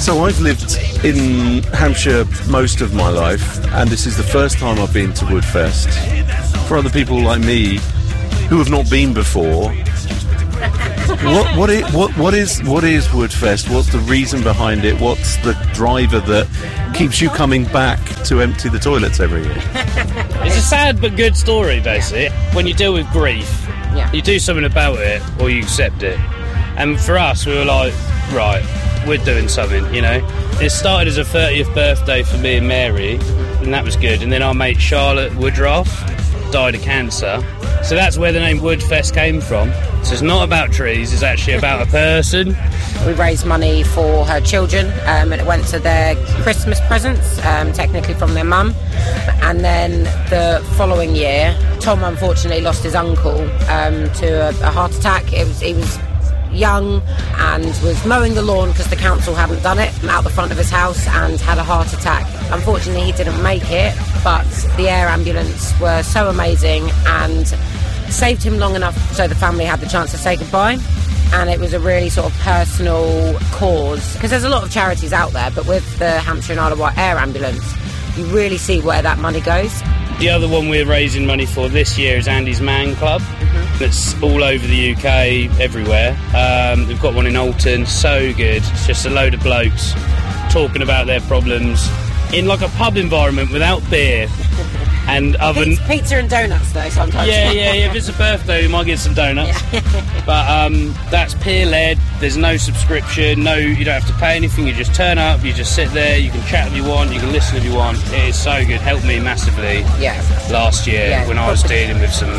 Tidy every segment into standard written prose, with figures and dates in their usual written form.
So I've lived in Hampshire most of my life, and this is the first time I've been to Woodfest. For other people like me who have not been before, what is Woodfest? What's the reason behind it? What's the driver that keeps you coming back to empty the toilets every year? It's a sad but good story, basically. When you deal with grief, you do something about it or you accept it. And for us, we were like, right, we're doing something, you know. It started as a 30th birthday for me and Mary, and that was good. And then our mate Charlotte Woodruff died of cancer. So that's where the name Woodfest came from. So it's not about trees, it's actually about a person. We raised money for her children, and it went to their Christmas presents, technically from their mum. And then the following year, Tom unfortunately lost his uncle to a heart attack. He was young and was mowing the lawn because the council hadn't done it out the front of his house, and had a heart attack. Unfortunately, he didn't make it, but the air ambulance were so amazing and saved him long enough so the family had the chance to say goodbye. And it was a really sort of personal cause, because there's a lot of charities out there, but with the Hampshire and Isle of Wight Air Ambulance, you really see where that money goes. The other one we're raising money for this year is Andy's Man Club. That's all over the UK, everywhere. We've got one in Alton, so good. It's just a load of blokes talking about their problems in like a pub environment without beer and oven. Pizza and donuts though sometimes. Yeah. If it's a birthday, we might get some donuts. But that's peer-led. There's no subscription. You don't have to pay anything. You just turn up. You just sit there. You can chat if you want. You can listen if you want. It is so good. Helped me massively. Last year when I was dealing with some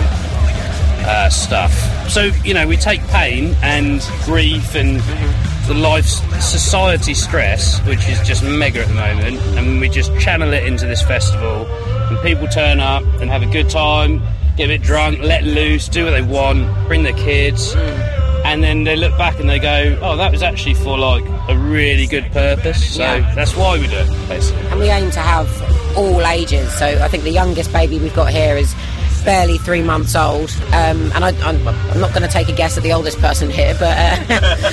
stuff. So, you know, we take pain and grief and the life society stress, which is just mega at the moment, and we just channel it into this festival, and people turn up and have a good time, get a bit drunk, let loose, do what they want, bring their kids, and then they look back and they go, oh, that was actually for like a really good purpose. So that's why we do it, basically. And we aim to have all ages. So I think the youngest baby we've got here is barely 3 months old, and I'm not going to take a guess at the oldest person here, but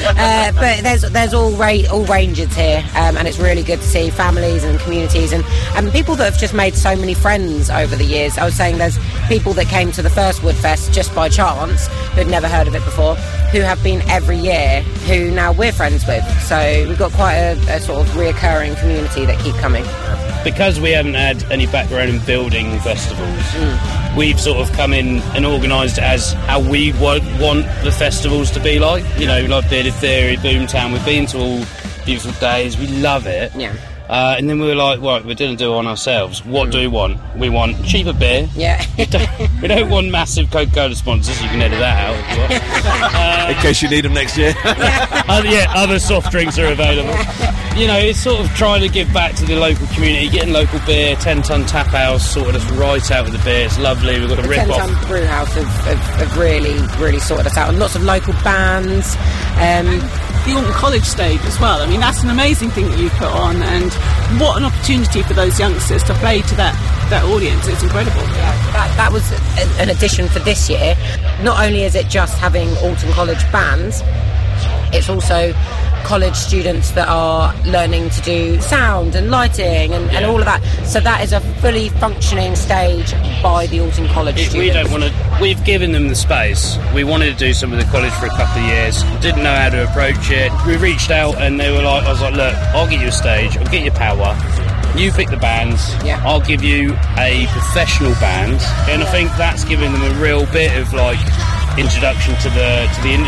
there's all ranges here, and it's really good to see families and communities and people that have just made so many friends over the years. I was saying there's people that came to the first Woodfest just by chance, who'd never heard of it before, who have been every year, who now we're friends with. So we've got quite a sort of reoccurring community that keep coming. Because we haven't had any background in building festivals, we've sort of come in and organised it as how we want the festivals to be like. You know, like Bearded Theory, Boomtown, we've been to all beautiful days, we love it. And then we were like, right, we're going to do it on ourselves. What do we want? We want cheaper beer. We don't want massive Coca-Cola sponsors. You can edit that out if you want. In case you need them next year. Other soft drinks are available. You know, it's sort of trying to give back to the local community, getting local beer, 10-ton tap house, sorted us right out with the beer. It's lovely. We've got a rip-off. 10-ton brew house have really sorted us out. And lots of local bands. The Alton College stage as well. I mean, that's an amazing thing that you put on, and what an opportunity for those youngsters to play to that audience. It's incredible. That was an addition for this year. Not only is it just having Alton College bands, it's also college students that are learning to do sound and lighting and all of that. So that is a fully functioning stage by the Alton College students. We've given them the space. We wanted to do some of the college for a couple of years. Didn't know how to approach it. We reached out and they were like, I was like, look, I'll get you a stage, I'll get you power. You pick the bands, I'll give you a professional band. And I think that's given them a real bit of like introduction to the industry.